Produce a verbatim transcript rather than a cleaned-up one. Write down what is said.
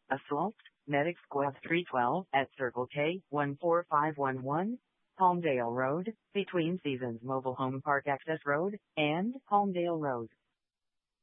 Assault, Medic Squad three twelve at Circle K one four five one one, Palmdale Road, between Seasons Mobile Home Park Access Road and Palmdale Road.